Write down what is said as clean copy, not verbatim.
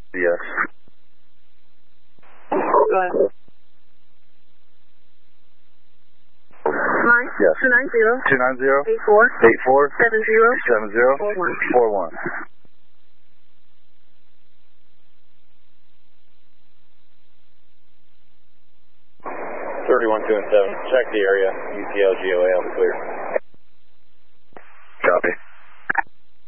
Yes. Go ahead. Mike? Yes. 290. 290 84 84 70 70 41. Thirty-one 2 and 7. Check the area. UTL GOAL clear.